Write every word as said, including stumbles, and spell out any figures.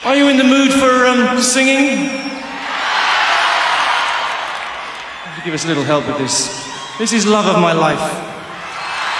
Are you in the mood for um, singing? Give us a little help with this. This is Love of My Life.